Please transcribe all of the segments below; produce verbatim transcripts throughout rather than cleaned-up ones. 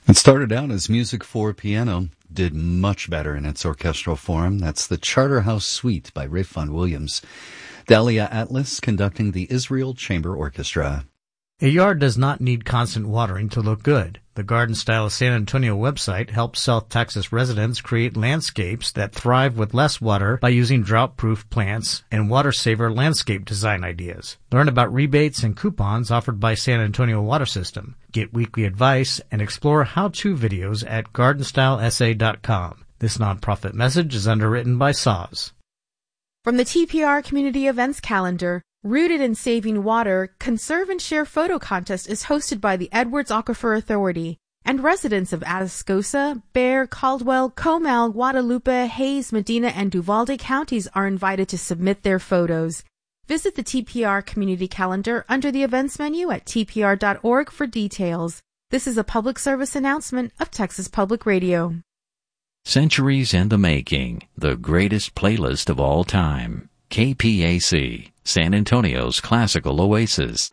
It started out as music for piano, did much better in its orchestral form. That's the Charterhouse Suite by Ralph Vaughan Williams. Dahlia Atlas conducting the Israel Chamber Orchestra. A yard does not need constant watering to look good. The Garden Style San Antonio website helps South Texas residents create landscapes that thrive with less water by using drought-proof plants and water-saver landscape design ideas. Learn about rebates and coupons offered by San Antonio Water System. Get weekly advice and explore how-to videos at garden style s a dot com. This nonprofit message is underwritten by S A W S. From the T P R Community Events Calendar, Rooted in Saving Water, Conserve and Share Photo Contest is hosted by the Edwards Aquifer Authority, and residents of Atascosa, Bexar, Caldwell, Comal, Guadalupe, Hayes, Medina, and Uvalde counties are invited to submit their photos. Visit the T P R Community Calendar under the events menu at t p r dot org for details. This is a public service announcement of Texas Public Radio. Centuries in the Making, the greatest playlist of all time. K P A C, San Antonio's classical oasis.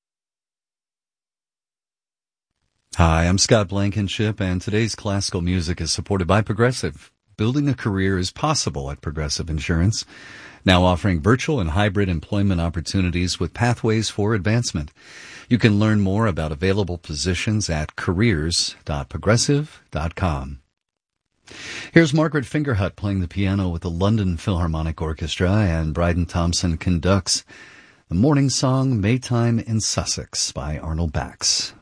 Hi, I'm Scott Blankenship, and today's classical music is supported by Progressive. Building a career is possible at Progressive Insurance, now offering virtual and hybrid employment opportunities with pathways for advancement. You can learn more about available positions at careers dot progressive dot com. Here's Margaret Fingerhut playing the piano with the London Philharmonic Orchestra, and Bryden Thompson conducts the morning song Maytime in Sussex by Arnold Bax.